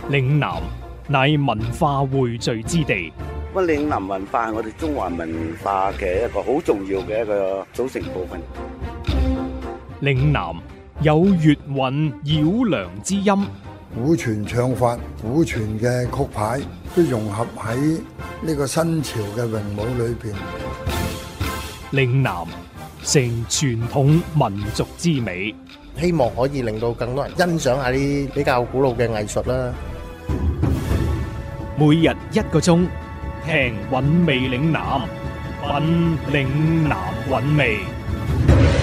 嶺南乃文化匯聚之地。 咁嶺南文化係我哋中華文化嘅一個好重要嘅一個組成部分。 嶺南有粵韻繞梁之音， 古傳唱法、古傳嘅曲牌都融合喺呢個新潮嘅詠舞裏邊。 嶺南成傳統民族之美， 希望可以令到更多人欣賞下啲比較古老嘅藝術啦。 每日1個鐘，聽韻味嶺南，品嶺南韻味。